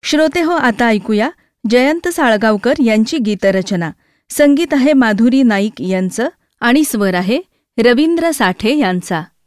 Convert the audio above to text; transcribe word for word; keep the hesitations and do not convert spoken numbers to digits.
श्रोते हो, आता ऐकूया जयंत साळगावकर यांची गीतरचना. संगीत आहे माधुरी नाईक यांचं आणि स्वर आहे रवींद्र साठे यांचा.